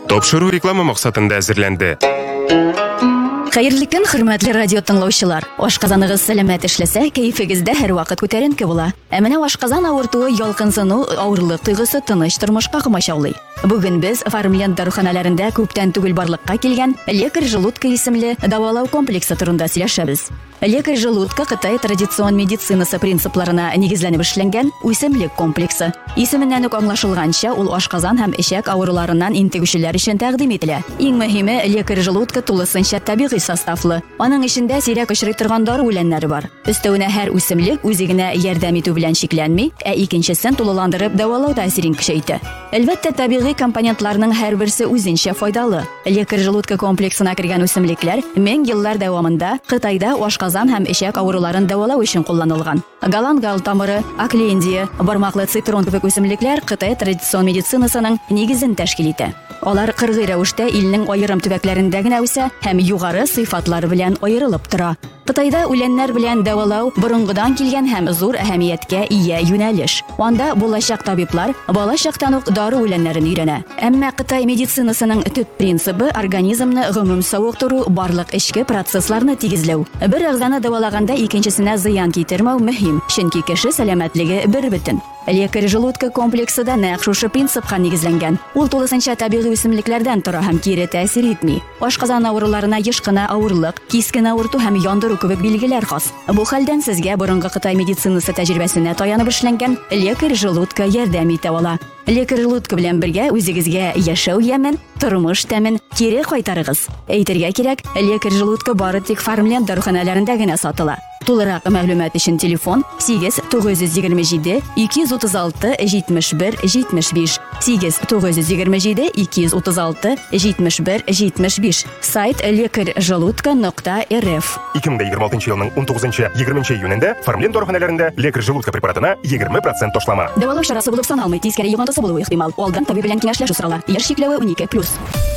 Топшыру реклама максатында әзерләнде. Хәерле көн, хөрмәтле радио тыңлаучылар. Ашказаныгыз сәламәт эшләсә, кәефегездә һәр вакыт күтәренке була. Ә менә ашказан авыртуы, ялкынсыну, авырлык тойгысы тыныч тормышка комачаулый. Бүген без Фармленд даруханаларында күптән түгел барлыкка килгән лекарь желудка исемле дәвалау комплексы турында сөйләшәбез. Лекарь желудка Кытай традицион медицинасы принципларына нигезләнеп эшләнгән үсемлек комплексы. Исеменнән үк аңлашылганча, ул ашказан һәм эчәк авыруларыннан интегүчеләр өчен тәкъдим ителә. Иң мөһиме, лекарь желудка тулысынча табигый составлы. Аның эчендә сирәк очрый торган дары үләннәре бар. Өстәвенә һәр үсемлек үзе генә ярдәм итү белән шикләнми, ә икенчесен тулыландырып дәвалау тәэсирен көчәйтә. Әлбәттә, табигый компонентларның һәрберсе үзенчә файдалы. Лекарь желудка комплексына кергән үсемлекләр 1000 еллар дәвамында Кытайда ашказан һәм эчәк авыруларын дәвалау өчен кулланылган. Галангал тамыры, аклендия, бармаклы цитрон кебек үсемлекләр Кытай традицион медицинасының нигезен тәшкил итә. Алар кыргый рәвештә илнең аерым төбәкләрендә генә үсә һәм югары сыйфатлар белән аерылып тора. Кытайда үләннәр белән дәвалау борынгыдан килгән һәм зур әһәмияткә ия юнәлеш. Анда булачак табиблар бала чактан ук дары үләннәрен өйрәнә. Әмма Кытай медицинасының төп принцибы организмны гомум савыктыру, барлык эчке процессларны тигезләү. Бер әгъзаны дәвалаганда икенчесенә зыян китермәү мөһим, чөнки кеше сәламәтлеге бер бөтен. Лекарь желудка комплексы да нәкъ шушы принципка нигезләнгән. Ул тулысынча табигый үсемлекләрдән тора һәм кире тәэсир итми. Ашказан авыруларына еш кына авырлык, кискен авырту һәм яндыру кебек билгеләр хас. Бу хәлдән сезгә борынгы Кытай медицинасы тәҗрибәсенә таянып эшләнгән лекарь желудка ярдәм итә ала. Лекарь желудка белән бергә үзегезгә яшәү ямен, тормыш тәмен кире кайтарыгыз. Әйтергә кирәк, лекарь желудка бары тик Фармленд даруханаларында гына сатыла. Тулырак мәгълүмат өчен телефон 8927 236 71 75 8927 236 71 75. Сайт лекарьжелудка.рф. 2026 елның 19-20 июнендә Фармленд даруханаларында лекарь желудка препаратына 20% ташлама. Дәвалау чарасы булып саналмый, тискәре йогынтысы булуы ихтимал. Алдан табиб белән киңәшләшү сорала. Яшь чикләве 12+.